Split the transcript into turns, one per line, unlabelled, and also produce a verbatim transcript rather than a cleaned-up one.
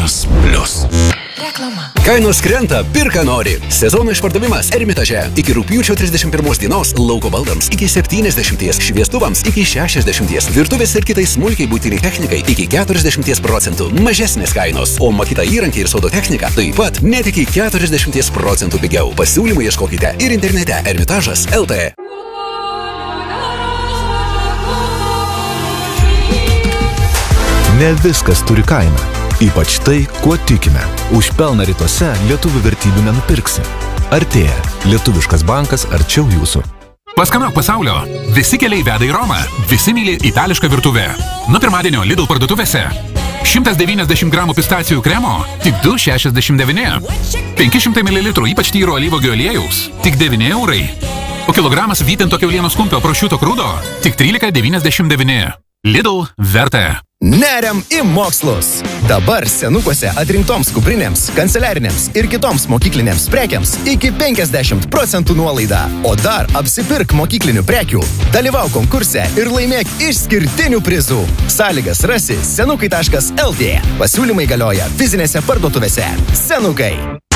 Ermitažas Plius.
Reklama.
Kainos krenta, pirka nori. Sezono išpardavimas Ermitaže. Iki rugpjūčio trisdešimt pirmos dienos lauko baldams iki septyniasdešimties, šviestuvams iki šešiasdešimties, virtuvės ir kitai smulkiai buitiniai technikai iki keturiasdešimties procentų mažesnės kainos, o makita įrankiai ir sodo technika taip pat net iki keturiasdešimties procentų pigiau. Pasiūlymų ieškokite ir internete ermitažas taškas el tė.
Ne viskas turi kainą. Ypač tai, kuo tikime. Už pelną rytuose lietuvių vertybių nenupirksi. Artėja. Lietuviškas bankas arčiau jūsų.
Paskanauk pasaulio. Visi keliai veda į Romą. Visi myli itališką virtuvę. Nuo pirmadienio Lidl parduotuvėse. šimtas devyniasdešimt gramų pistacijų kremo tik du šešiasdešimt devyni. penki šimtai mililitrų ypač tyro alyvuogių aliejaus tik devyni eurai. O kilogramas vytinto kiaulienos kumpio prosciutto krūdo tik trylika devyniasdešimt devyni. Lidl verta.
Neriam į mokslus. Dabar senukuose atrinktoms kuprinėms, kanceliarinėms ir kitoms mokyklinėms prekiams iki penkiasdešimt procentų nuolaida. O dar apsipirk mokyklinių prekių, dalyvauk konkurse ir laimėk išskirtinių prizų. Sąlygas rasi senukai taškas el tė. Pasiūlymai galioja fizinėse parduotuvėse. Senukai.